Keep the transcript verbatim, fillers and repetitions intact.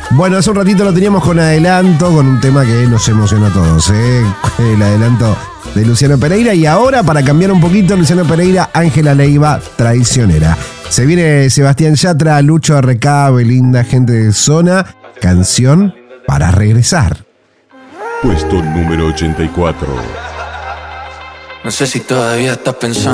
Bueno, hace un ratito lo teníamos con adelanto, con un tema que nos emociona a todos, ¿eh? El adelanto de Luciano Pereira. Y ahora, para cambiar un poquito, Luciano Pereira, Ángela Leiva, Traicionera. Se viene Sebastián Yatra, Lucho R K, Belinda, gente de zona. Canción para regresar. Puesto número ochenta y cuatro. No sé si todavía estás pensando